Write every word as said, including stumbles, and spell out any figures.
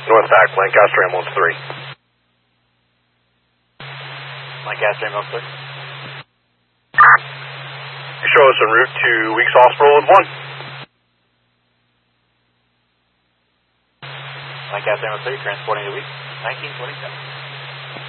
North Pack, Lancaster Ambulance three. Lancaster Ambulance three. Show us en route to Weeks Hospital with one. Lancaster Ambulance three, transporting to Weeks, nineteen twenty-seven.